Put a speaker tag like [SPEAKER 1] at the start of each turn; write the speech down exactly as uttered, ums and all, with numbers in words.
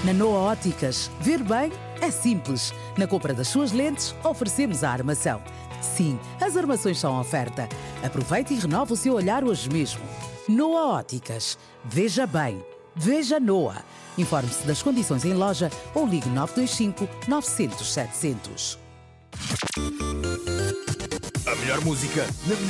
[SPEAKER 1] Na Noa Óticas, ver bem é simples. Na compra das suas lentes, oferecemos a armação. Sim, as armações são oferta. Aproveite e renove o seu olhar hoje mesmo. Noa Óticas. Veja bem. Veja Noa. Informe-se das condições em loja ou ligue nove dois cinco, nove zero zero, sete zero zero.
[SPEAKER 2] A melhor música na melhor